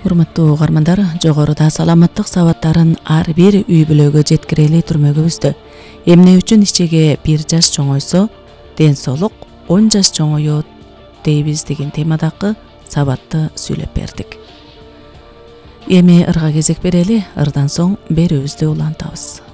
Урматтуу угармандар, жогоруда саламаттык сабаттарын ар бир үй бүлөгө жеткирели турмөгүбүздө. Эмне үчүн ичеге 1 жаш чоңойсо, ден соолук 10 жаш чоңоёт дейбиз деген темадагы сабатты сүйлөп бердик. Эми ырга кезек берели, ырдан соң берүүбүздү улантабыз.